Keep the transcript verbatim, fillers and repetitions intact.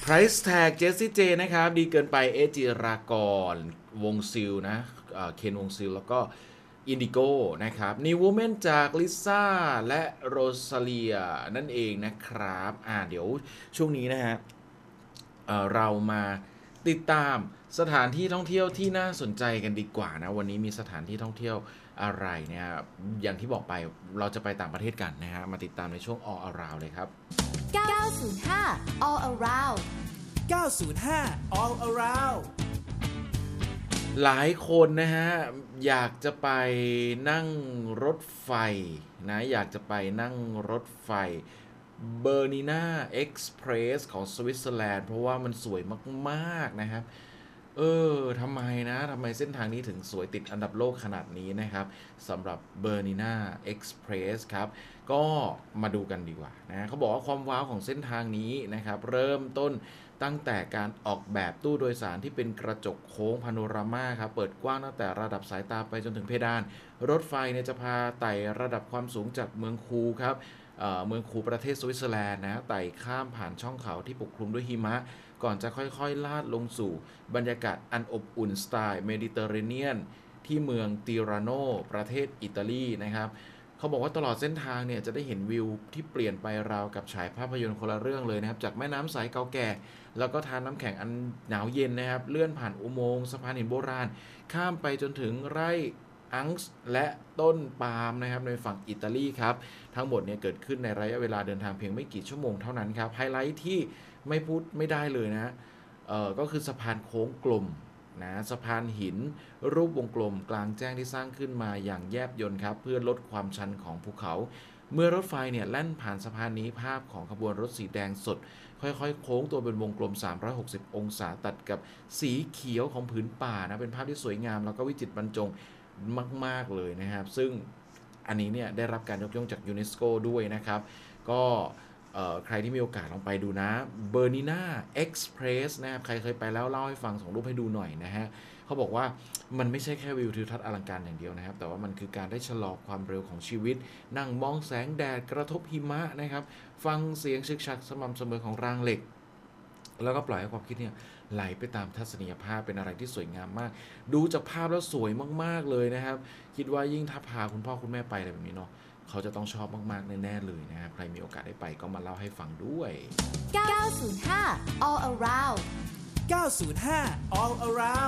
Price Tag เจสซี่เจนะครับดีเกินไปเอจิรากรวงซิลนะเคนวงซิลแล้วก็อินดิโก้นะครับนิว Woman จากลิซ่าและโรซาเลียนั่นเองนะครับอ่าเดี๋ยวช่วงนี้นะฮะ เอ่อเรามาติดตามสถานที่ท่องเที่ยวที่น่าสนใจกันดีกว่านะวันนี้มีสถานที่ท่องเที่ยวอะไรเนี่ยอย่างที่บอกไปเราจะไปต่างประเทศกันนะฮะมาติดตามในช่วง All Around เลยครับเก้าศูนย์ห้า All Around เก้าศูนย์ห้า All Around หลายคนนะฮะอยากจะไปนั่งรถไฟนะอยากจะไปนั่งรถไฟเบอร์นีนาเอ็กซ์เพรสของสวิตเซอร์แลนด์เพราะว่ามันสวยมากๆนะครับเออทำไมนะทำไมเส้นทางนี้ถึงสวยติดอันดับโลกขนาดนี้นะครับสำหรับเบอร์นีนาเอ็กซ์เพรสครับก็มาดูกันดีกว่านะเขาบอกว่าความว้าวของเส้นทางนี้นะครับเริ่มต้นตั้งแต่การออกแบบตู้โดยสารที่เป็นกระจกโค้งพาโนรามาครับเปิดกว้างตั้งแต่ระดับสายตาไปจนถึงเพดานรถไฟเนี่ยจะพาไต่ระดับความสูงจากเมืองคูครับเอ่อเมืองคูประเทศสวิตเซอร์แลนด์นะไต่ข้ามผ่านช่องเขาที่ปกคลุมด้วยหิมะก่อนจะค่อยๆลาดลงสู่บรรยากาศอันอบอุ่นสไตล์เมดิเตอร์เรเนียนที่เมืองติราโนประเทศอิตาลีนะครับเขาบอกว่าตลอดเส้นทางเนี่ยจะได้เห็นวิวที่เปลี่ยนไปราวกับฉายภาพยนตร์คนละเรื่องเลยนะครับจากแม่น้ำใสเก่าแก่แล้วก็ทานน้ำแข็งอันหนาวเย็นนะครับเลื่อนผ่านอุโมงค์สะพานหินโบราณข้ามไปจนถึงไร่อังส์และต้นปาล์มนะครับในฝั่งอิตาลีครับทั้งหมดเนี่ยเกิดขึ้นในระยะเวลาเดินทางเพียงไม่กี่ชั่วโมงเท่านั้นครับไฮไลท์ที่ไม่พูดไม่ได้เลยนะเอ่อก็คือสะพานโค้งกลมนะสะพานหินรูปวงกลมกลางแจ้งที่สร้างขึ้นมาอย่างแยบยลครับเพื่อลดความชันของภูเขาเมื่อรถไฟเนี่ยแล่นผ่านสะพานนี้ภาพของขบวนรถสีแดงสดค่อยๆโค้งตัวเป็นวงกลมสามร้อยหกสิบองศาตัดกับสีเขียวของผืนป่านะเป็นภาพที่สวยงามแล้วก็วิจิตรบรรจงมากๆเลยนะครับซึ่งอันนี้เนี่ยได้รับการยกย่องจากยูเนสโกด้วยนะครับก็ใครที่มีโอกาสลองไปดูนะเบอร์นีนาเอ็กซ์เพรสนะครับใครเคยไปแล้วเล่าให้ฟังส่งรูปให้ดูหน่อยนะฮะเขาบอกว่ามันไม่ใช่แค่วิวทิวทัศน์อลังการอย่างเดียวนะครับแต่ว่ามันคือการได้ชะลอความเร็วของชีวิตนั่งมองแสงแดดกระทบหิมะนะครับฟังเสียงฉึกฉักสม่ำเสมอของรางเหล็กแล้วก็ปล่อยให้ความคิดเนี่ยไหลไปตามทัศนียภาพเป็นอะไรที่สวยงามมากดูจากภาพแล้วสวยมากๆเลยนะครับคิดว่ายิ่งถ้าพาคุณพ่อคุณแม่ไปอะไรแบบนี้เนาะเขาจะต้องชอบมากๆแน่ๆเลยนะครับใครมีโอกาสได้ไปก็มาเล่าให้ฟังด้วยเก้าศูนย์ห้า All Around เก้าศูนย์ห้า All Around